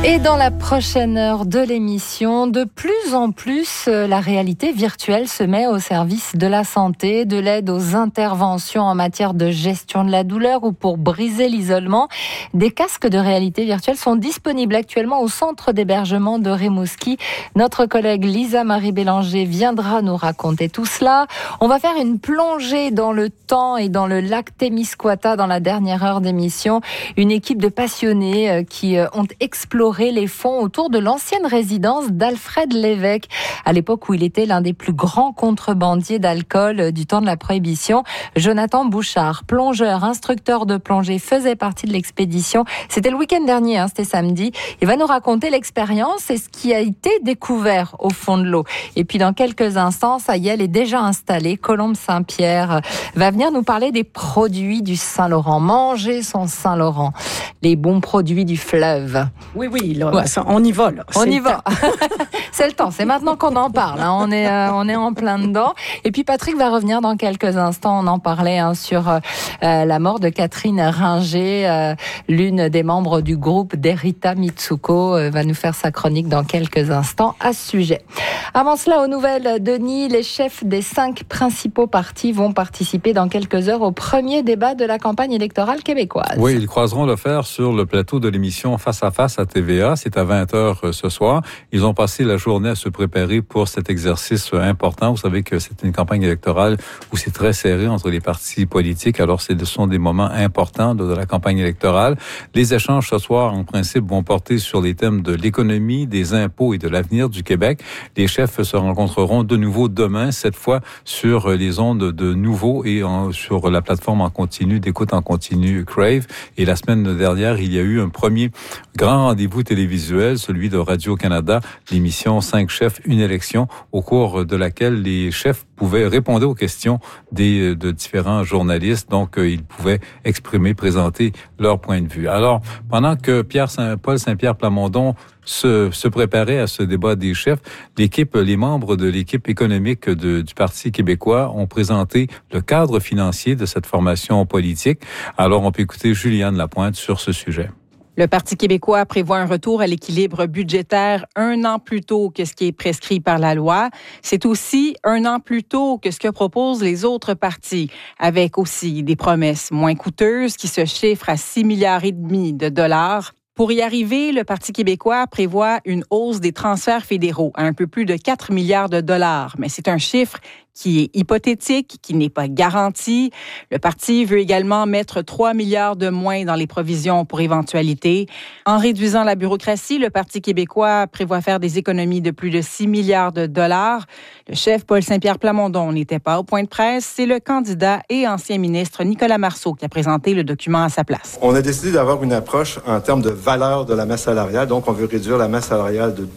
Et dans la prochaine heure de l'émission, de plus en plus, la réalité virtuelle se met au service de la santé, de l'aide aux interventions en matière de gestion de la douleur ou pour briser l'isolement. Des casques de réalité virtuelle sont disponibles actuellement au centre d'hébergement de Rimouski. Notre collègue Lisa Marie Bélanger viendra nous raconter tout cela. On va faire une plongée dans le temps et dans le lac Témiscouata dans la dernière heure d'émission. Une équipe de passionnés qui ont exploré les fonds autour de l'ancienne résidence d'Alfred Lévesque, à l'époque où il était l'un des plus grands contrebandiers d'alcool du temps de la Prohibition. Jonathan Bouchard, plongeur, instructeur de plongée, faisait partie de l'expédition. C'était le week-end dernier, c'était samedi. Il va nous raconter l'expérience et ce qui a été découvert au fond de l'eau. Et puis dans quelques instants, ça y est, elle est déjà installée. Colombe Saint-Pierre va venir nous parler des produits du Saint-Laurent. Manger son Saint-Laurent, les bons produits du fleuve. Oui, là, ouais. On y va. Là. On y va. C'est le temps, c'est maintenant qu'on en parle. On est en plein dedans. Et puis Patrick va revenir dans quelques instants. On en parlait sur la mort de Catherine Ringer, l'une des membres du groupe d'Erita Mitsuko, va nous faire sa chronique dans quelques instants à ce sujet. Avant cela, aux nouvelles, Denis, les chefs des 5 principaux partis vont participer dans quelques heures au premier débat de la campagne électorale québécoise. Oui, ils croiseront le fer sur le plateau de l'émission Face à Face à TVA. C'est à 20h ce soir. Ils ont passé la journée à se préparer pour cet exercice important. Vous savez que c'est une campagne électorale où c'est très serré entre les partis politiques. Alors, ce sont des moments importants de la campagne électorale. Les échanges ce soir, en principe, vont porter sur les thèmes de l'économie, des impôts et de l'avenir du Québec. Les chefs se rencontreront de nouveau demain, cette fois sur les ondes de Nouveau et sur la plateforme en continu, d'écoute en continu Crave. Et la semaine dernière, il y a eu un premier grand rendez-vous télévisuel, celui de Radio-Canada, l'émission 5 chefs, une élection, au cours de laquelle les chefs pouvaient répondre aux questions de différents journalistes. Donc, ils pouvaient exprimer, présenter leur point de vue. Alors, pendant que Paul Saint-Pierre Plamondon se préparait à ce débat des chefs, les membres de l'équipe économique du Parti québécois ont présenté le cadre financier de cette formation politique. Alors, on peut écouter Juliane Lapointe sur ce sujet. Le Parti québécois prévoit un retour à l'équilibre budgétaire 1 an plus tôt que ce qui est prescrit par la loi. C'est aussi 1 an plus tôt que ce que proposent les autres partis, avec aussi des promesses moins coûteuses qui se chiffrent à 6,5 milliards de dollars. Pour y arriver, le Parti québécois prévoit une hausse des transferts fédéraux à un peu plus de 4 milliards de dollars. Mais c'est un chiffre qui est hypothétique, qui n'est pas garanti. Le parti veut également mettre 3 milliards de moins dans les provisions pour éventualité. En réduisant la bureaucratie, le Parti québécois prévoit faire des économies de plus de 6 milliards de dollars. Le chef Paul Saint-Pierre Plamondon n'était pas au point de presse. C'est le candidat et ancien ministre Nicolas Marceau qui a présenté le document à sa place. On a décidé d'avoir une approche en termes de valeur de la masse salariale. Donc, on veut réduire la masse salariale de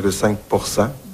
2,5 %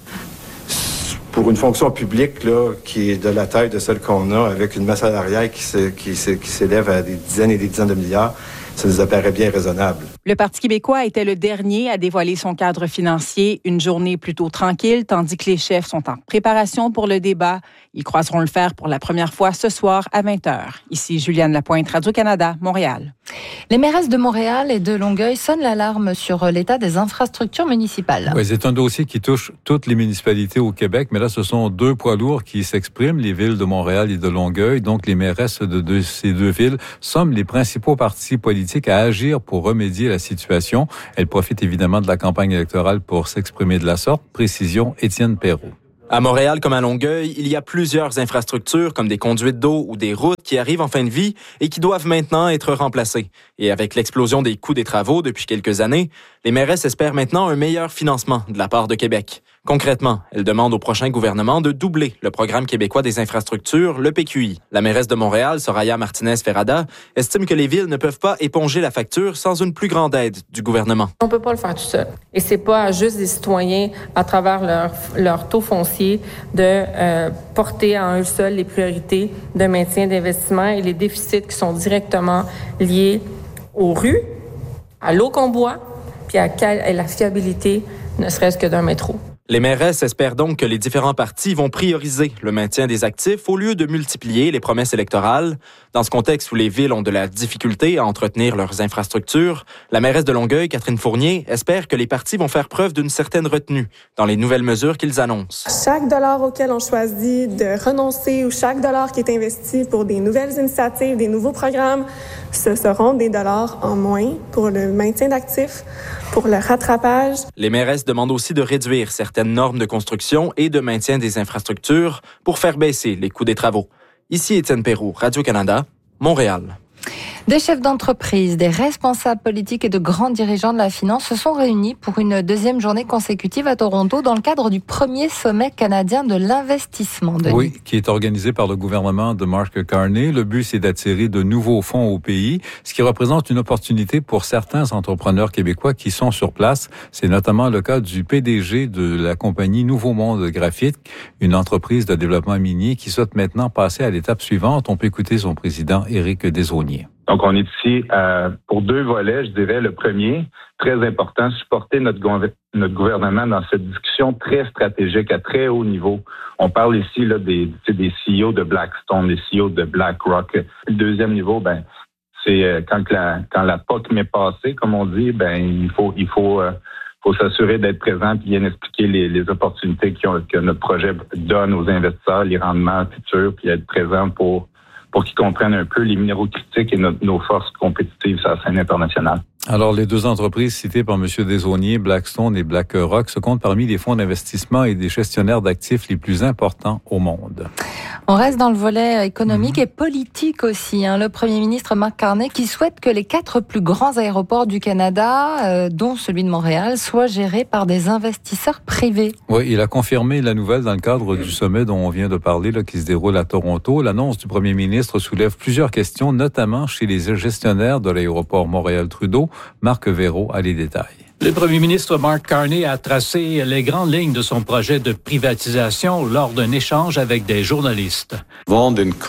pour une fonction publique là, qui est de la taille de celle qu'on a, avec une masse salariale qui s'élève à des dizaines et des dizaines de milliards. Ça nous apparaît bien raisonnable. Le Parti québécois était le dernier à dévoiler son cadre financier. Une journée plutôt tranquille, tandis que les chefs sont en préparation pour le débat. Ils croiseront le fer pour la première fois ce soir à 20h. Ici Juliane Lapointe, Radio-Canada, Montréal. Les mairesses de Montréal et de Longueuil sonnent l'alarme sur l'état des infrastructures municipales. Oui, c'est un dossier qui touche toutes les municipalités au Québec, mais là, ce sont 2 poids lourds qui s'expriment, les villes de Montréal et de Longueuil. Donc, les mairesses de ces 2 villes somment les principaux partis politiques à agir pour remédier à la situation. Elles profitent évidemment de la campagne électorale pour s'exprimer de la sorte. Précision, Étienne Perrault. À Montréal comme à Longueuil, il y a plusieurs infrastructures comme des conduites d'eau ou des routes qui arrivent en fin de vie et qui doivent maintenant être remplacées. Et avec l'explosion des coûts des travaux depuis quelques années, les mairesses espèrent maintenant un meilleur financement de la part de Québec. Concrètement, elles demandent au prochain gouvernement de doubler le Programme québécois des infrastructures, le PQI. La mairesse de Montréal, Soraya Martinez-Ferrada, estime que les villes ne peuvent pas éponger la facture sans une plus grande aide du gouvernement. On peut pas le faire tout seul. Et c'est pas juste des citoyens, à travers leur taux foncier, de porter à eux seuls les priorités de maintien d'investissement et les déficits qui sont directement liés aux rues, à l'eau qu'on boit, puis à la fiabilité, ne serait-ce que d'un métro. Les mairesses espèrent donc que les différents partis vont prioriser le maintien des actifs au lieu de multiplier les promesses électorales. Dans ce contexte où les villes ont de la difficulté à entretenir leurs infrastructures, la mairesse de Longueuil, Catherine Fournier, espère que les partis vont faire preuve d'une certaine retenue dans les nouvelles mesures qu'ils annoncent. Chaque dollar auquel on choisit de renoncer ou chaque dollar qui est investi pour des nouvelles initiatives, des nouveaux programmes, ce seront des dollars en moins pour le maintien d'actifs, pour le rattrapage. Les mairesses demandent aussi de réduire certaines normes de construction et de maintien des infrastructures pour faire baisser les coûts des travaux. Ici Étienne Perroux, Radio-Canada, Montréal. Des chefs d'entreprise, des responsables politiques et de grands dirigeants de la finance se sont réunis pour une deuxième journée consécutive à Toronto dans le cadre du premier sommet canadien de l'investissement. Oui, qui est organisé par le gouvernement de Mark Carney. Le but, c'est d'attirer de nouveaux fonds au pays, ce qui représente une opportunité pour certains entrepreneurs québécois qui sont sur place. C'est notamment le cas du PDG de la compagnie Nouveau Monde Graphite, une entreprise de développement minier qui souhaite maintenant passer à l'étape suivante. On peut écouter son président, Éric Desaulniers. Donc, on est ici pour deux volets, je dirais. Le premier, très important, supporter notre gouvernement dans cette discussion très stratégique à très haut niveau. On parle ici là des CEO de Blackstone, des CEO de BlackRock. Le deuxième niveau, c'est quand la POC m'est passée, comme on dit, il faut s'assurer d'être présent et bien expliquer les opportunités que notre projet donne aux investisseurs, les rendements futurs, puis être présent pour qu'ils comprennent un peu les minéraux critiques et nos forces compétitives sur la scène internationale. Alors, les deux entreprises citées par M. Desaulniers, Blackstone et BlackRock, se comptent parmi les fonds d'investissement et des gestionnaires d'actifs les plus importants au monde. On reste dans le volet économique et politique aussi. Le Premier ministre Mark Carney qui souhaite que les 4 plus grands aéroports du Canada, dont celui de Montréal, soient gérés par des investisseurs privés. Oui, il a confirmé la nouvelle dans le cadre du sommet dont on vient de parler, qui se déroule à Toronto. L'annonce du Premier ministre soulève plusieurs questions, notamment chez les gestionnaires de l'aéroport Montréal-Trudeau. Marc Véraud a les détails. Le premier ministre Mark Carney a tracé les grandes lignes de son projet de privatisation lors d'un échange avec des journalistes. Vendre une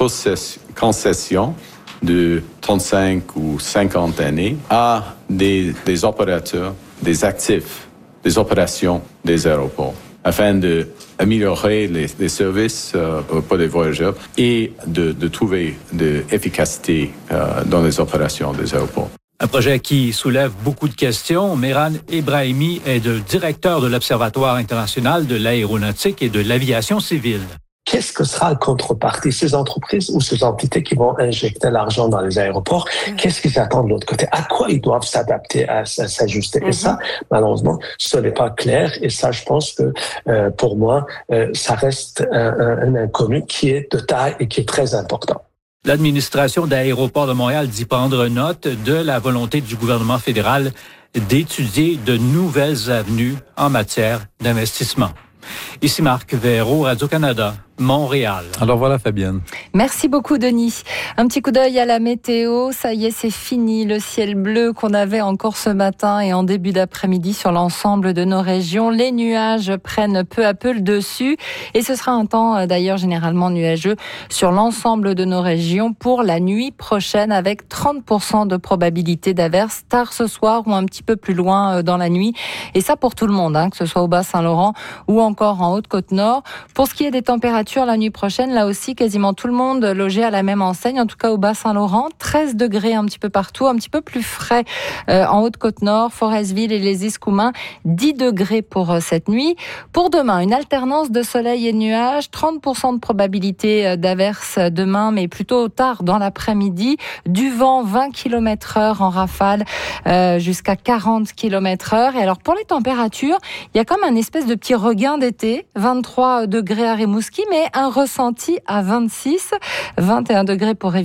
concession de 35 ou 50 années à des opérateurs, des actifs, des opérations des aéroports, afin d'améliorer les services pour les voyageurs et de trouver de l'efficacité dans les opérations des aéroports. Un projet qui soulève beaucoup de questions. Mehran Ebrahimi est le directeur de l'Observatoire international de l'aéronautique et de l'aviation civile. Qu'est-ce que sera la contrepartie? Ces entreprises ou ces entités qui vont injecter l'argent dans les aéroports, qu'est-ce qu'ils attendent de l'autre côté? À quoi ils doivent s'adapter, s'ajuster? Et ça, malheureusement, ce n'est pas clair. Et ça, je pense que pour moi, ça reste un inconnu qui est de taille et qui est très important. L'administration d'Aéroports de Montréal dit prendre note de la volonté du gouvernement fédéral d'étudier de nouvelles avenues en matière d'investissement. Ici Marc Véraud, Radio-Canada, Montréal. Alors voilà Fabienne. Merci beaucoup Denis. Un petit coup d'œil à la météo. Ça y est, c'est fini. Le ciel bleu qu'on avait encore ce matin et en début d'après-midi sur l'ensemble de nos régions. Les nuages prennent peu à peu le dessus et ce sera un temps d'ailleurs généralement nuageux sur l'ensemble de nos régions pour la nuit prochaine avec 30% de probabilité d'averse tard ce soir ou un petit peu plus loin dans la nuit. Et ça pour tout le monde, que ce soit au Bas-Saint-Laurent ou encore en Haute-Côte-Nord. Pour ce qui est des températures, la nuit prochaine, là aussi, quasiment tout le monde logé à la même enseigne, en tout cas au Bas-Saint-Laurent. 13 degrés un petit peu partout, un petit peu plus frais en Haute-Côte-Nord, Forestville et les Escoumins. 10 degrés pour cette nuit. Pour demain, une alternance de soleil et de nuages. 30% de probabilité d'averse demain, mais plutôt tard dans l'après-midi. Du vent 20 km/h en rafale jusqu'à 40 km/h. Et alors pour les températures, il y a comme un espèce de petit regain d'été. 23 degrés à Rimouski, mais un ressenti à 26, 21 degrés pour